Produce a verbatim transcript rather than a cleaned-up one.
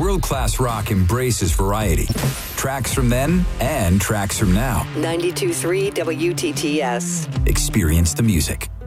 World-class rock embraces variety. Tracks from then and tracks from now. ninety-two point three W T T S. Experience the music.